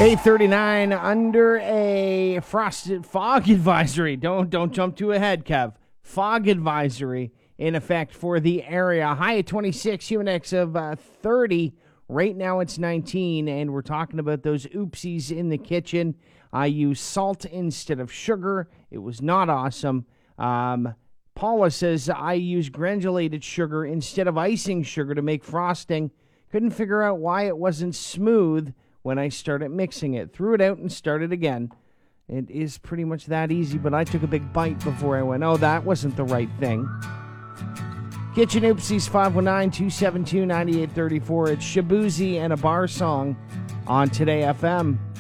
8:39 under a frosted fog advisory. Don't jump too ahead, Kev. Fog advisory in effect for the area. High at 26, UNX of 30. Right now it's 19, and we're talking about those oopsies in the kitchen. I used salt instead of sugar. It was not awesome. Paula says I used granulated sugar instead of icing sugar to make frosting. Couldn't figure out why it wasn't smooth when I started mixing it. Threw it out and started again. It is pretty much that easy, but I took a big bite before I went, oh, that wasn't the right thing. Kitchen Oopsies, 519-272-9834. It's Shabuzi and a bar song on Today FM.